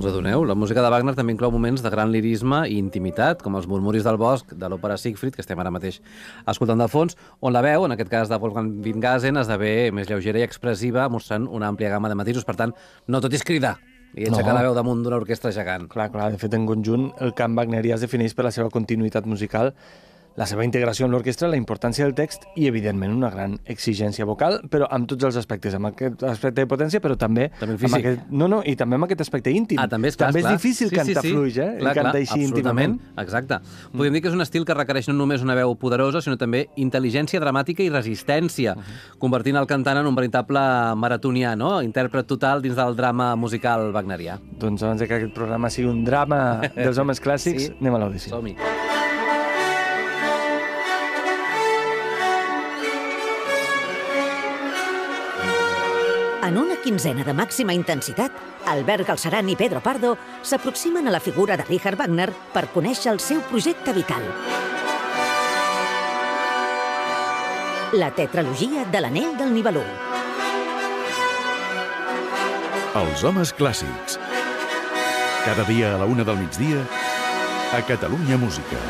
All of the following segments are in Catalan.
Us adoneu? La música de Wagner també inclou moments de gran lirisme i intimitat, com els murmuris del bosc de l'òpera Siegfried, que estem ara mateix escoltant de fons, on la veu, en aquest cas de Wolfgang Wingasen, esdevé més lleugera i expressiva, mostrant una àmplia gamma de matisos. Per tant, no tot és cridar i aixecar la veu damunt d'una orquestra gegant. Clar. De fet, en conjunt, el cant wagnerià es defineix per la seva continuïtat musical, la seva integració en l'orquestra, la importància del text i, evidentment, una gran exigència vocal, però amb tots els aspectes, amb aquest aspecte de potència, però també físic. I també amb aquest aspecte íntim. També és difícil cantar fluix, cantar així íntimament. Exacte. Podem dir que és un estil que requereix no només una veu poderosa, sinó també intel·ligència dramàtica i resistència, convertint el cantant en un veritable maratonià, no? Intèrpret total dins del drama musical wagnerià. Doncs abans que aquest programa sigui un drama dels homes clàssics, anem a l'audició. Som-hi. En una quinzena de màxima intensitat, Albert Galceran i Pedro Pardo s'aproximen a la figura de Richard Wagner per conèixer el seu projecte vital. La tetralogia de l'Anell del Nibelung. Els homes clàssics. Cada dia a la 1 del migdia, a Catalunya Música.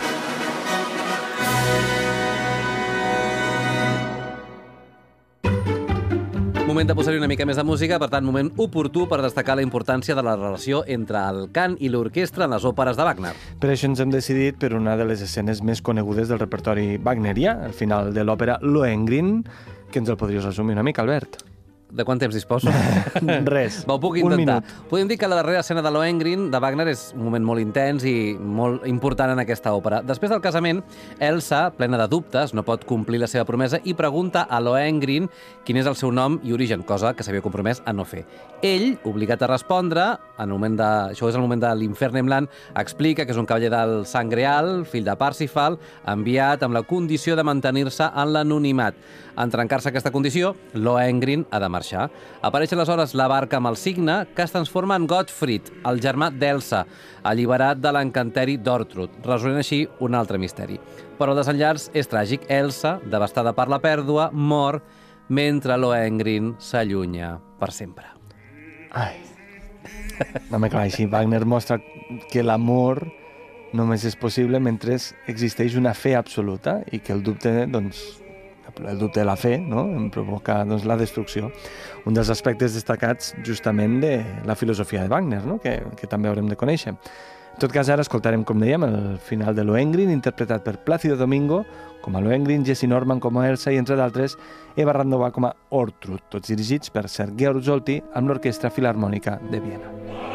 Moment de posar-hi una mica més de música, per tant, moment oportú per destacar la importància de la relació entre el cant i l'orquestra en les òperes de Wagner. Per això ens hem decidit per una de les escenes més conegudes del repertori wagnerià, al final de l'òpera Lohengrin, que ens el podries resumir una mica, Albert? De quant temps disposo? Res. Ho puc intentar. Un minut. Podem dir que la darrera escena de Lohengrin de Wagner és un moment molt intens i molt important en aquesta òpera. Després del casament, Elsa, plena de dubtes, no pot complir la seva promesa i pregunta a Lohengrin quin és el seu nom i origen, cosa que s'havia compromès a no fer. Ell, obligat a respondre, això és el moment de l'Infernemland, explica que és un cavaller del Sangreal, fill de Parsifal, enviat amb la condició de mantenir-se en l'anonimat. En trencar-se aquesta condició, Lohengrin ha de marxar. Apareix aleshores la barca amb el signe, que es transforma en Gottfried, el germà d'Elsa, alliberat de l'encanteri d'Ortrud, resolent així un altre misteri. Però el desenllaç és tràgic. Elsa, devastada per la pèrdua, mor mentre Lohengrin s'allunya per sempre. Ai. No, clar, així Wagner mostra que l'amor només és possible mentre existeix una fe absoluta i que el dubte, el dubte de la fe, no? En provoca la destrucció. Un dels aspectes destacats justament de la filosofia de Wagner, no? que també haurem de conèixer. En tot cas, ara escoltarem, com dèiem, el final de Lohengrin, interpretat per Plácido Domingo, com a Lohengrin, Jesse Norman com a Elsa i, entre d'altres, Eva Randová com a Ortrud, tots dirigits per Sir Georg Solti amb l'Orquestra Filharmònica de Viena.